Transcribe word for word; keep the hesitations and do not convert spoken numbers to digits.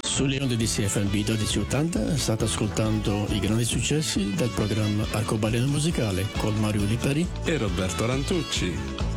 Sulle onde di C F M B dodici ottanta state ascoltando i grandi successi del programma Arcobaleno Musicale con Mario Lipari e Roberto Rantucci.